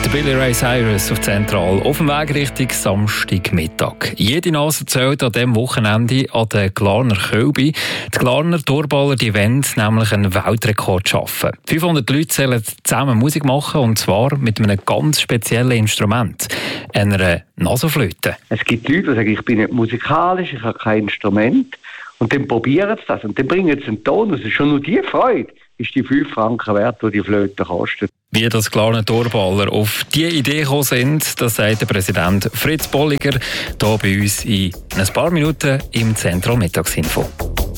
Billy Ray Cyrus auf Zentral auf dem Weg Richtung Samstagmittag. Jede Nase zählt an diesem Wochenende an den Glarner Kölbi. Die Glarner Turballer wollen nämlich einen Weltrekord schaffen. 500 Leute sollen zusammen Musik machen, und zwar mit einem ganz speziellen Instrument, einer Nasoflöte. Es gibt Leute, die sagen, ich bin nicht musikalisch, ich habe kein Instrument. Und dann probieren sie das und dann bringen sie einen Ton. Also schon nur die Freude ist die 5 Franken wert, die die Flöte kostet. Wie das Glarner Turballer auf diese Idee gekommen sind, das sagt der Präsident Fritz Bolliger hier bei uns in ein paar Minuten im Zentral Mittagsinfo.